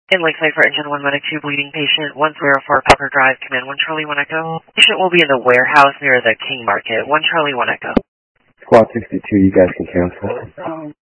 In Lakeside for Engine 1 Medic 2 bleeding patient, 104 Parker Drive, command 1 Charlie 1 Echo. Patient will be in the warehouse near the King Market, 1 Charlie 1 Echo. Squad 62, you guys can cancel.